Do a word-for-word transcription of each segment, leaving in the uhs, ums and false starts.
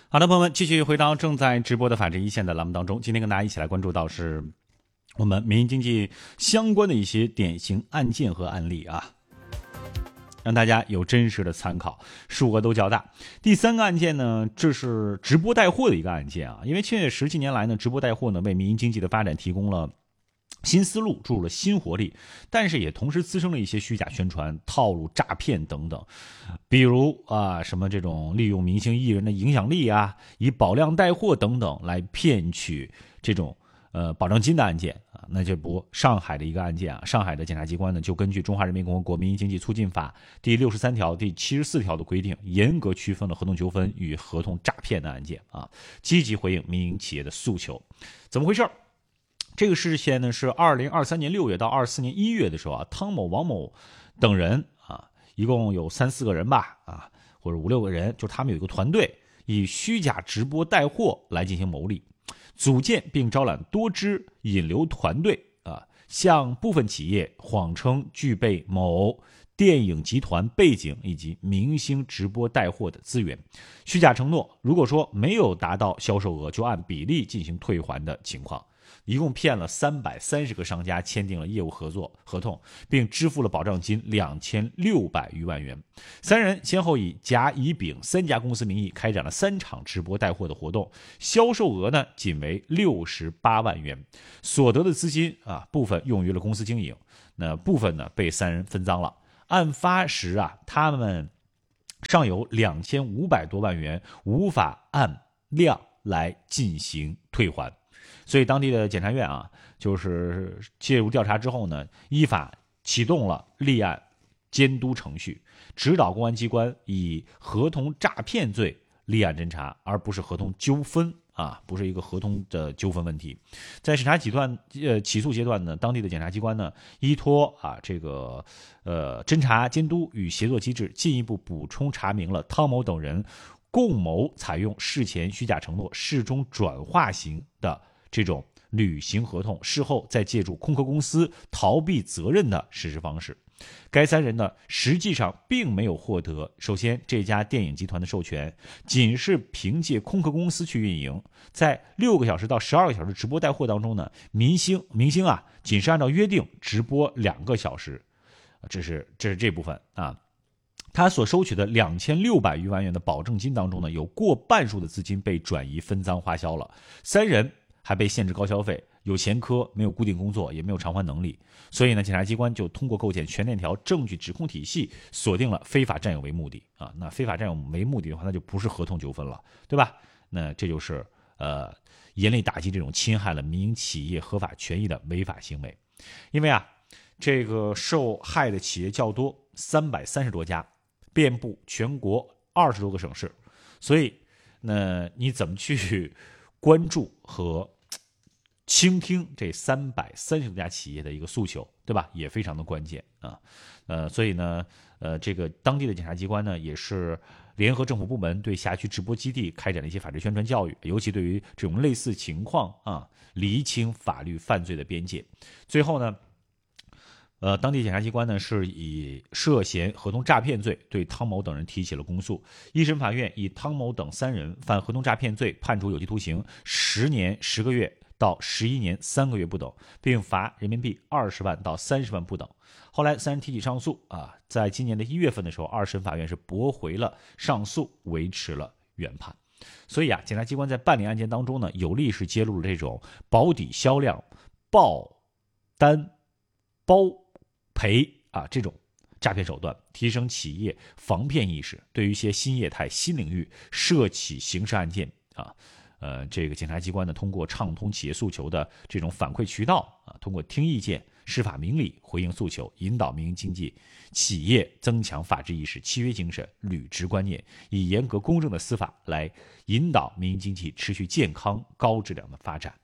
好的，朋友们，继续回到正在直播的法治一线的栏目当中。今天跟大家一起来关注到是我们民营经济相关的一些典型案件和案例啊，让大家有真实的参考，数额都较大。第三个案件呢，这是直播带货的一个案件啊，因为确实几年来呢，直播带货呢为民营经济的发展提供了新思路，注入了新活力，但是也同时滋生了一些虚假宣传、套路、诈骗等等。比如啊，什么这种利用明星艺人的影响力啊，以保量带货等等来骗取这种呃保证金的案件啊，那这不上海的一个案件啊，上海的检察机关呢就根据《中华人民共和国民营经济促进法》第六十三条、第七十四条的规定，严格区分了合同纠纷与合同诈骗的案件啊，积极回应民营企业的诉求。怎么回事？这个事件呢是二零二三年六月到二四年一月的时候啊，汤某、王某等人啊，一共有三四个人吧啊，或者五六个人，就他们有一个团队，以虚假直播带货来进行牟利，组建并招揽多支引流团队啊，向部分企业谎称具备某电影集团背景以及明星直播带货的资源，虚假承诺，如果说没有达到销售额，就按比例进行退还的情况。一共骗了三百三十个商家签订了业务合作合同，并支付了保障金两千六百余万元。三人先后以甲、乙、丙三家公司名义开展了三场直播带货的活动，销售额呢仅为六十八万元，所得的资金啊部分用于了公司经营，那部分呢被三人分赃了。案发时啊，他们尚有两千五百多万元无法按量来进行退还。所以当地的检察院啊，就是介入调查之后呢，依法启动了立案监督程序，指导公安机关以合同诈骗罪立案侦查，而不是合同纠纷啊，不是一个合同的纠纷问题。在审查阶段呃起诉阶段呢，当地的检察机关呢，依托啊这个呃侦查监督与协作机制，进一步补充查明了汤某等人共谋采用事前虚假承诺、事中转化型的这种履行合同，事后再借助空壳公司逃避责任的实施方式。该三人呢，实际上并没有获得首先这家电影集团的授权，仅是凭借空壳公司去运营，在六个小时到十二个小时直播带货当中呢，明星明星啊，仅是按照约定直播两个小时，这是这是这部分啊。他所收取的两千六百余万元的保证金当中呢，有过半数的资金被转移分赃花销了，三人还被限制高消费，有前科，没有固定工作，也没有偿还能力。所以呢，检察机关就通过构建全链条证据指控体系，锁定了非法占有为目的啊。那非法占有为目的的话，那就不是合同纠纷了，对吧？那这就是呃严厉打击这种侵害了民营企业合法权益的违法行为。因为啊，这个受害的企业较多，三百三十多家。遍布全国二十多个省市，所以那你怎么去关注和倾听这三百三十多家企业的一个诉求，对吧？也非常的关键啊。呃，所以呢，呃，这个当地的检察机关呢，也是联合政府部门对辖区直播基地开展了一些法制宣传教育，尤其对于这种类似情况啊，厘清法律犯罪的边界。最后呢。呃，当地检察机关呢是以涉嫌合同诈骗罪对汤某等人提起了公诉，一审法院以汤某等三人犯合同诈骗罪判处有期徒刑十年十个月到十一年三个月不等，并罚人民币二十万到三十万不等。后来三人提起上诉啊，在今年的一月份的时候，二审法院是驳回了上诉，维持了原判。所以啊，检察机关在办理案件当中呢，有力是揭露了这种保底销量、爆单、包赔啊这种诈骗手段，提升企业防骗意识，对于一些新业态、新领域涉起刑事案件啊，呃，这个检察机关呢，通过畅通企业诉求的这种反馈渠道啊，通过听意见、释法明理、回应诉求，引导民营经济企业增强法治意识、契约精神、履职观念，以严格公正的司法来引导民营经济持续健康、高质量的发展。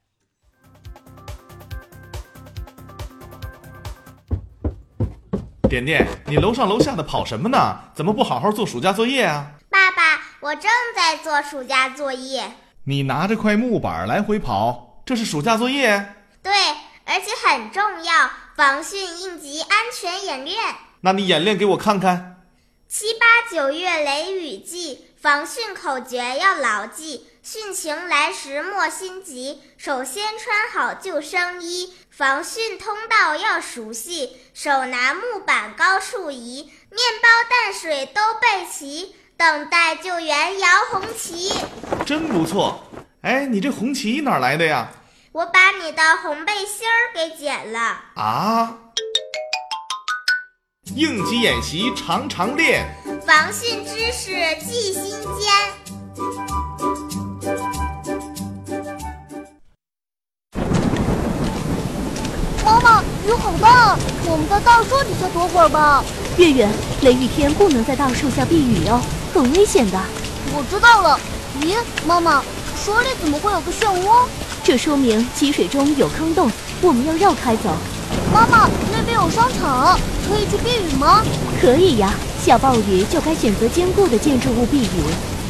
点点，你楼上楼下的跑什么呢？怎么不好好做暑假作业啊？ 爸爸，我正在做暑假作业。 你拿着块木板来回跑，这是暑假作业？ 对，而且很重要，防汛应急安全演练。 那你演练给我看看。 七八九月雷雨季， 防汛口诀要牢记，汛情来时莫心急，首先穿好救生衣，防汛通道要熟悉，手拿木板高处移，面包淡水都备齐，等待救援摇红旗。 真不错。哎，你这红旗哪来的呀？ 我把你的红背心儿给剪了。 啊！应急演习常常练， 防汛知识记心间。 妈妈，雨好大，我们在大树底下躲会儿吧。 月月，雷雨天不能在大树下避雨哦，很危险的。 我知道了。咦，妈妈，水里怎么会有个漩涡？ 这说明积水中有坑洞，我们要绕开走。 妈妈，那边有商场，可以去避雨吗？ 可以呀，下暴雨就该选择坚固的建筑物避雨。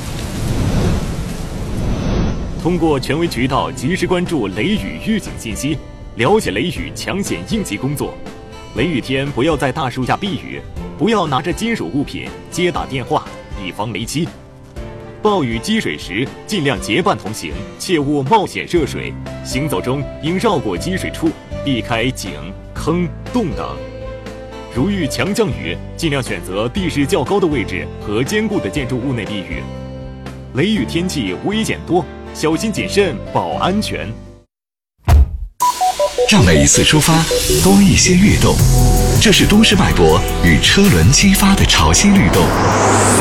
通过权威渠道及时关注雷雨预警信息，了解雷雨抢险应急工作。雷雨天不要在大树下避雨，不要拿着金属物品接打电话，以防雷击。暴雨积水时，尽量结伴同行，切勿冒险涉水。行走中应绕过积水处，避开井、坑、洞等。如遇强降雨，尽量选择地势较高的位置和坚固的建筑物内避雨。雷雨天气危险多，小心谨慎保安全。 让每一次出发多一些跃动，这是都市脉搏与车轮激发的潮汐律动。